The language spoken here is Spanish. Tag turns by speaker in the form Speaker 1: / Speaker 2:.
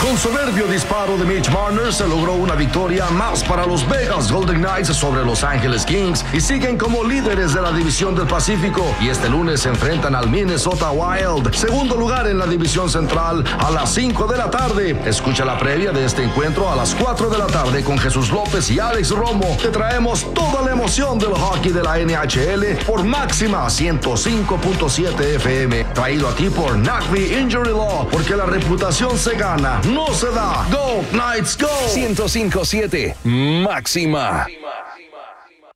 Speaker 1: Con soberbio disparo de Mitch Marner se logró una victoria más para los Vegas Golden Knights sobre Los Angeles Kings y siguen como líderes de la división del Pacífico y este lunes se enfrentan al Minnesota Wild, segundo lugar en la división central a las 5 de la tarde. Escucha la previa de este encuentro a las 4 de la tarde con Jesús López y Alex Romo. Te traemos toda la emoción del hockey de la NHL por Máxima 105.7 FM, traído a ti por NACBI Injury Law, porque la reputación se gana, no se da. Go Knights, go.
Speaker 2: 105.7 Máxima.